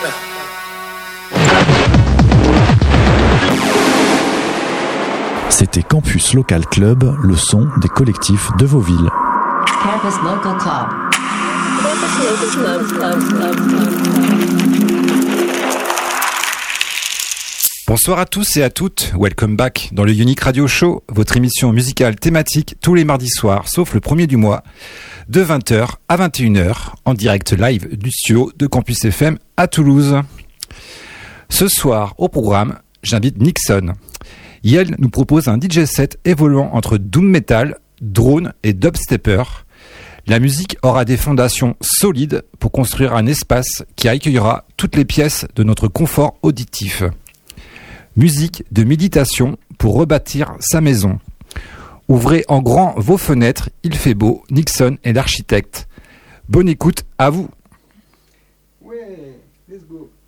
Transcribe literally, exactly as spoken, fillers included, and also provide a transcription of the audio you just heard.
C'était Campus Local Club, le son des collectifs de vos villes. Campus Local Club. Campus Local Club, Club, Club, Club. Bonsoir à tous et à toutes, welcome back dans le Unique Radio Show, votre émission musicale thématique tous les mardis soirs, sauf le premier du mois, de vingt heures à vingt et une heures, en direct live du studio de Campus F M à Toulouse. Ce soir, au programme, j'invite Nixon. Yel nous propose un D J set évoluant entre doom metal, drone et dubstepper. La musique aura des fondations solides pour construire un espace qui accueillera toutes les pièces de notre confort auditif. Musique de méditation pour rebâtir sa maison. Ouvrez en grand vos fenêtres, il fait beau, Nixon est l'architecte. Bonne écoute à vous. Ouais, let's go.